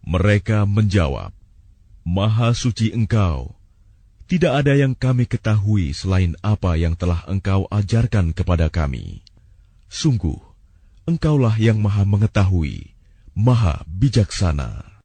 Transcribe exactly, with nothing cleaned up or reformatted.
Mereka menjawab, Maha suci Engkau, tidak ada yang kami ketahui selain apa yang telah Engkau ajarkan kepada kami. Sungguh, Engkaulah yang Maha mengetahui, Maha bijaksana.